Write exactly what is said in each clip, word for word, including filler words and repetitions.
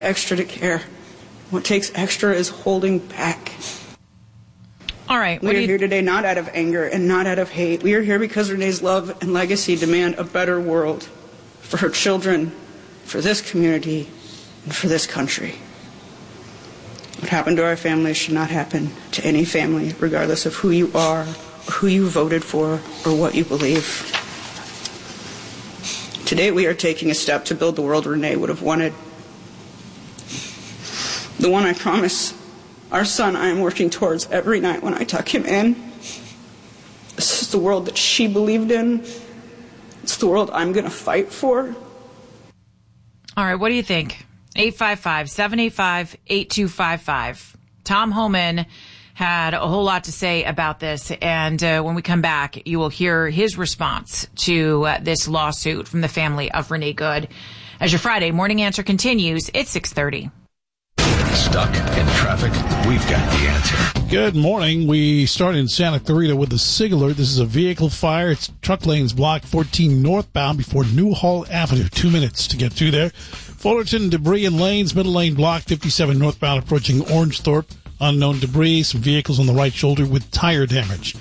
Extra to care. What takes extra is holding back. All right. We are you... here today not out of anger and not out of hate. We are here because Renee's love and legacy demand a better world for her children, for this community, and for this country. What happened to our family should not happen to any family, regardless of who you are, or who you voted for, or what you believe. Today we are taking a step to build the world Renee would have wanted. The one I promise our son I am working towards every night when I tuck him in. This is the world that she believed in. It's the world I'm going to fight for. All right, what do you think? eight five five, seven eight five, eight two five five. Tom Homan had a whole lot to say about this, and uh, when we come back, you will hear his response to uh, this lawsuit from the family of Renee Good. As your Friday Morning Answer continues, it's six thirty. Stuck in traffic? We've got the answer. Good morning. We start in Santa Clarita with a SIG alert. This is a vehicle fire. It's truck lanes blocked fourteen northbound before Newhall Avenue. Two minutes to get through there. Fullerton, debris in lanes. Middle lane blocked fifty-seven northbound approaching Orangethorpe. Unknown debris. Some vehicles on the right shoulder with tire damage.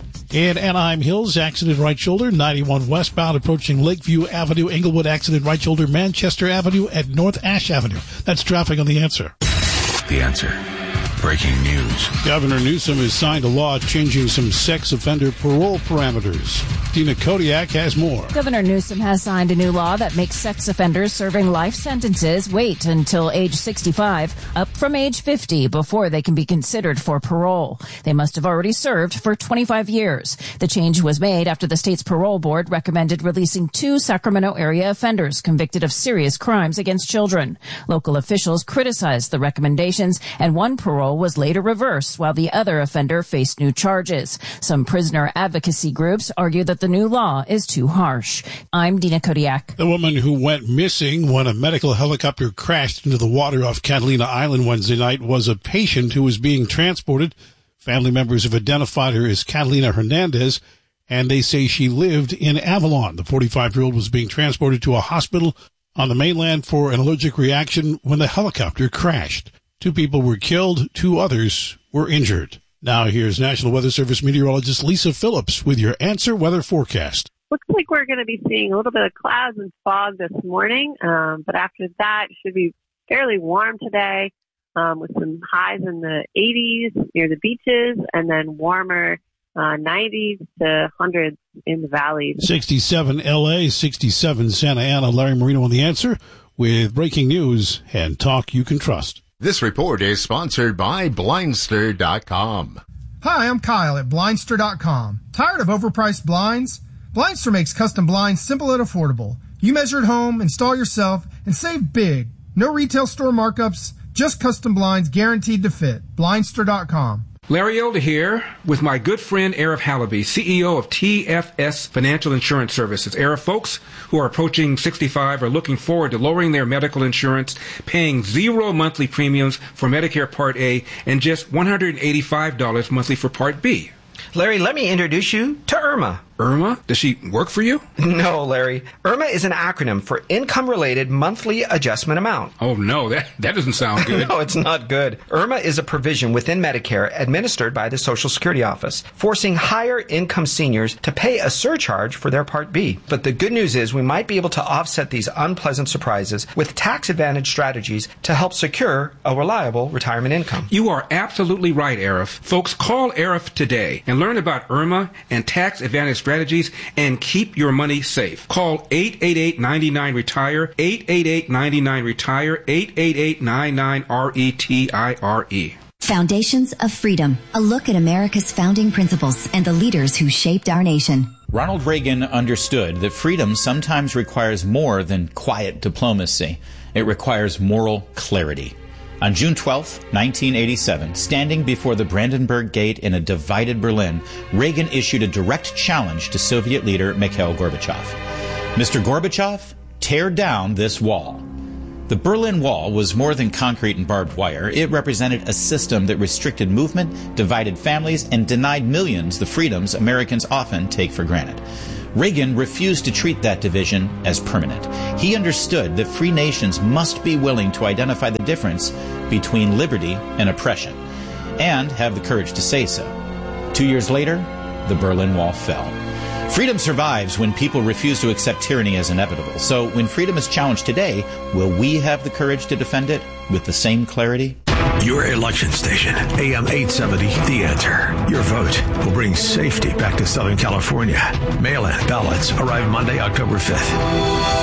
In Anaheim Hills, accident right shoulder. ninety-one westbound approaching Lakeview Avenue. Englewood accident right shoulder. Manchester Avenue at North Ash Avenue. That's traffic on The Answer. The Answer. Breaking news. Governor Newsom has signed a law changing some sex offender parole parameters. Dina Kodiak has more. Governor Newsom has signed a new law that makes sex offenders serving life sentences wait until age sixty-five, up from age fifty, before they can be considered for parole. They must have already served for twenty-five years. The change was made after the state's parole board recommended releasing two Sacramento area offenders convicted of serious crimes against children. Local officials criticized the recommendations, and one parole was later reversed while the other offender faced new charges. Some prisoner advocacy groups argue that the new law is too harsh. I'm Dina Kodiak. The woman who went missing when a medical helicopter crashed into the water off Catalina Island Wednesday night was a patient who was being transported. Family members have identified her as Catalina Hernandez, and they say she lived in Avalon. The forty-five-year-old was being transported to a hospital on the mainland for an allergic reaction when the helicopter crashed. Two people were killed, two others were injured. Now here's National Weather Service meteorologist Lisa Phillips with your Answer Weather Forecast. Looks like we're going to be seeing a little bit of clouds and fog this morning, um, but after that, it should be fairly warm today um, with some highs in the eighties near the beaches and then warmer uh, nineties to hundreds in the valleys. sixty-seven L A, sixty-seven Santa Ana. Larry Marino on The Answer with breaking news and talk you can trust. This report is sponsored by Blindster dot com. Hi, I'm Kyle at Blindster dot com. Tired of overpriced blinds? Blindster makes custom blinds simple and affordable. You measure at home, install yourself, and save big. No retail store markups, just custom blinds guaranteed to fit. Blindster dot com. Larry Elder here with my good friend Arif Halaby, C E O of T F S Financial Insurance Services. Arif, folks who are approaching sixty-five are looking forward to lowering their medical insurance, paying zero monthly premiums for Medicare Part A and just one hundred eighty-five dollars monthly for Part B. Larry, let me introduce you to Irma. Irma? Does she work for you? No, Larry. Irma is an acronym for Income-Related Monthly Adjustment Amount. Oh, no, that, that doesn't sound good. No, it's not good. Irma is a provision within Medicare administered by the Social Security Office, forcing higher-income seniors to pay a surcharge for their Part B. But the good news is we might be able to offset these unpleasant surprises with tax-advantage strategies to help secure a reliable retirement income. You are absolutely right, Arif. Folks, call Arif today and learn about Irma and tax-advantage strategies. strategies and keep your money safe. Call eight eight eight, nine nine, retire, eight eight eight, nine nine, retire, eight eight eight, nine nine, R E T I R E. Foundations of Freedom, a look at America's founding principles and the leaders who shaped our nation. Ronald Reagan understood that freedom sometimes requires more than quiet diplomacy. It requires moral clarity. On June twelfth, nineteen eighty-seven, standing before the Brandenburg Gate in a divided Berlin, Reagan issued a direct challenge to Soviet leader Mikhail Gorbachev. Mister Gorbachev, tear down this wall. The Berlin Wall was more than concrete and barbed wire. It represented a system that restricted movement, divided families, and denied millions the freedoms Americans often take for granted. Reagan refused to treat that division as permanent. He understood that free nations must be willing to identify the difference between liberty and oppression, and have the courage to say so. Two years later, the Berlin Wall fell. Freedom survives when people refuse to accept tyranny as inevitable. So when freedom is challenged today, will we have the courage to defend it with the same clarity? Your election station, A M eight seventy, The Answer. Your vote will bring safety back to Southern California. Mail-in ballots arrive Monday, October fifth.